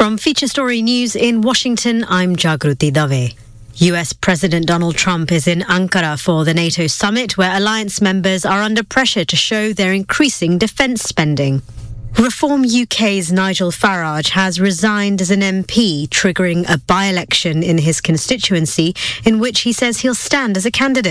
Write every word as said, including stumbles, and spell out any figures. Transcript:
From Feature Story News in Washington, I'm Jagruti Dave. U S President Donald Trump is in Ankara for the NATO summit, where alliance members are under pressure to show their increasing defence spending. Reform U K's Nigel Farage has resigned as an M P, triggering a by-election in his constituency in which he says he'll stand as a candidate.